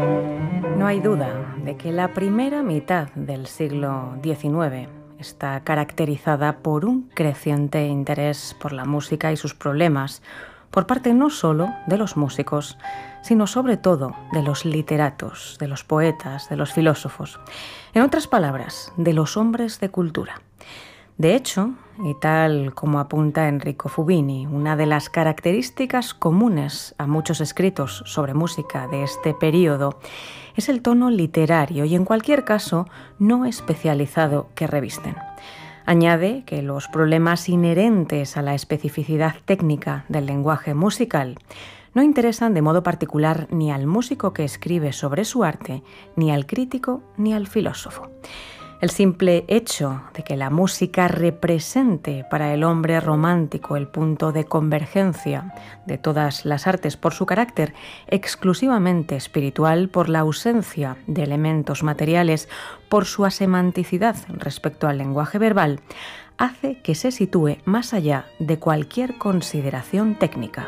No hay duda de que la primera mitad del siglo XIX está caracterizada por un creciente interés por la música y sus problemas, por parte no solo de los músicos, sino sobre todo de los literatos, de los poetas, de los filósofos, en otras palabras, de los hombres de cultura. De hecho, y tal como apunta Enrico Fubini, una de las características comunes a muchos escritos sobre música de este período es el tono literario y, en cualquier caso, no especializado que revisten. Añade que los problemas inherentes a la especificidad técnica del lenguaje musical no interesan de modo particular ni al músico que escribe sobre su arte, ni al crítico, ni al filósofo. El simple hecho de que la música represente para el hombre romántico el punto de convergencia de todas las artes por su carácter exclusivamente espiritual, por la ausencia de elementos materiales, por su asemanticidad respecto al lenguaje verbal, hace que se sitúe más allá de cualquier consideración técnica.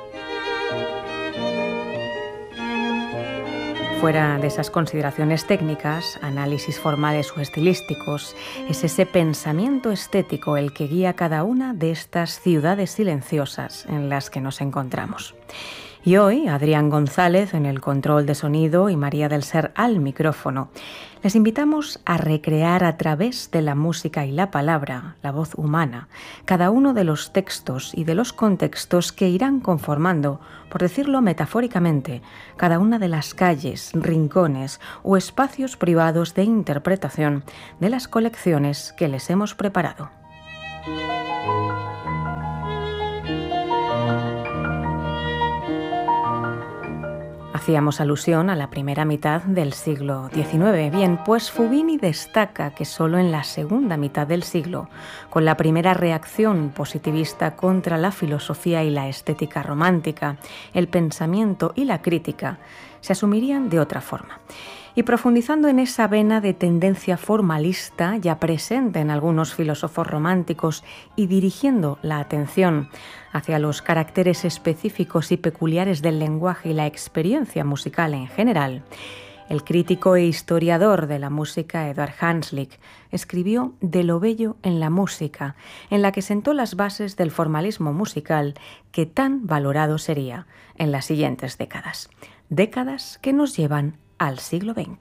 Fuera de esas consideraciones técnicas, análisis formales o estilísticos, es ese pensamiento estético el que guía cada una de estas ciudades silenciosas en las que nos encontramos. Y hoy, Adrián González en el control de sonido y María del Ser al micrófono, les invitamos a recrear a través de la música y la palabra, la voz humana, cada uno de los textos y de los contextos que irán conformando, por decirlo metafóricamente, cada una de las calles, rincones o espacios privados de interpretación de las colecciones que les hemos preparado. Hacíamos alusión a la primera mitad del siglo XIX. Bien, pues Fubini destaca que solo en la segunda mitad del siglo, con la primera reacción positivista contra la filosofía y la estética romántica, el pensamiento y la crítica se asumirían de otra forma. Y profundizando en esa vena de tendencia formalista ya presente en algunos filósofos románticos y dirigiendo la atención hacia los caracteres específicos y peculiares del lenguaje y la experiencia musical en general, el crítico e historiador de la música Eduard Hanslick escribió De lo bello en la música, en la que sentó las bases del formalismo musical que tan valorado sería en las siguientes décadas. Décadas que nos llevan al siglo XX.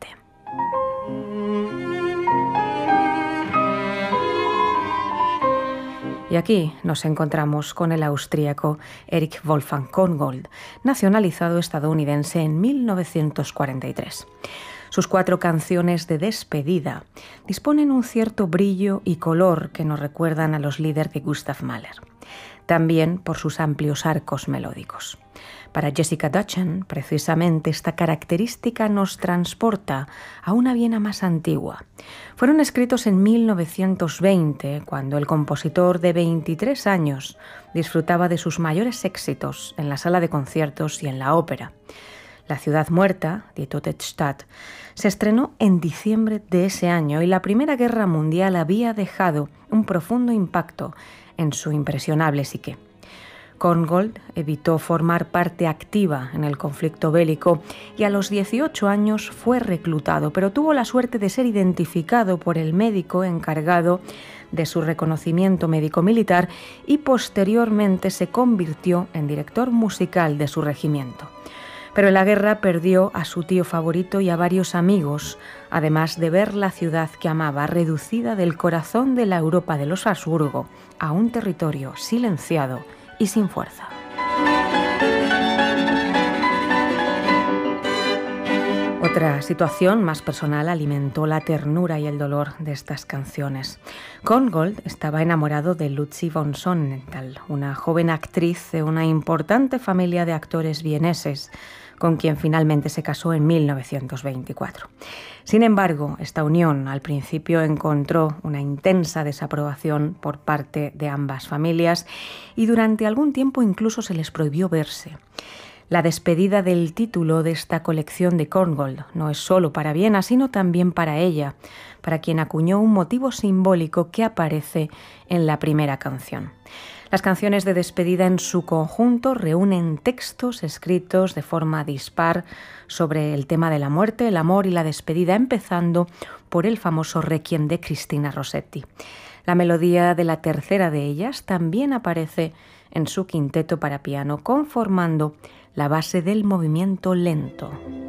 Y aquí nos encontramos con el austríaco Erich Wolfgang Korngold, nacionalizado estadounidense en 1943. Sus 4 canciones de despedida disponen un cierto brillo y color que nos recuerdan a los Lieder de Gustav Mahler, también por sus amplios arcos melódicos. Para Jessica Dutchen, precisamente, esta característica nos transporta a una Viena más antigua. Fueron escritos en 1920, cuando el compositor de 23 años disfrutaba de sus mayores éxitos en la sala de conciertos y en la ópera. La ciudad muerta, Die Tote Stadt, se estrenó en diciembre de ese año y la Primera Guerra Mundial había dejado un profundo impacto en su impresionable psique. Korngold evitó formar parte activa en el conflicto bélico y a los 18 años fue reclutado, pero tuvo la suerte de ser identificado por el médico encargado de su reconocimiento médico-militar y posteriormente se convirtió en director musical de su regimiento. Pero en la guerra perdió a su tío favorito y a varios amigos, además de ver la ciudad que amaba reducida del corazón de la Europa de los Habsburgo a un territorio silenciado y sin fuerza. Otra situación más personal alimentó la ternura y el dolor de estas canciones. Korngold estaba enamorado de Lucy von Sonnenthal, una joven actriz de una importante familia de actores vieneses, con quien finalmente se casó en 1924. Sin embargo, esta unión al principio encontró una intensa desaprobación por parte de ambas familias y durante algún tiempo incluso se les prohibió verse. La despedida del título de esta colección de Korngold no es solo para Viena, sino también para ella, para quien acuñó un motivo simbólico que aparece en la primera canción. Las canciones de despedida en su conjunto reúnen textos escritos de forma dispar sobre el tema de la muerte, el amor y la despedida, empezando por el famoso Requiem de Cristina Rossetti. La melodía de la tercera de ellas también aparece en su quinteto para piano, conformando la base del movimiento lento.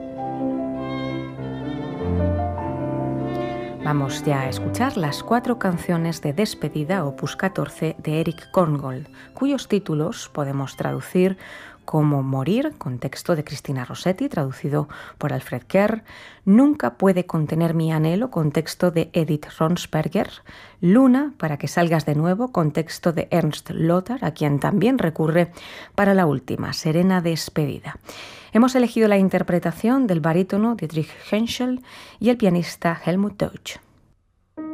Vamos ya a escuchar las 4 canciones de despedida, opus 14, de Erich Korngold, cuyos títulos podemos traducir como Morir, con texto de Cristina Rossetti, traducido por Alfred Kerr; Nunca puede contener mi anhelo, con texto de Edith Ronsberger; Luna, para que salgas de nuevo, con texto de Ernst Lothar, a quien también recurre para la última, Serena despedida. Hemos elegido la interpretación del barítono Dietrich Henschel y el pianista Helmut Deutsch.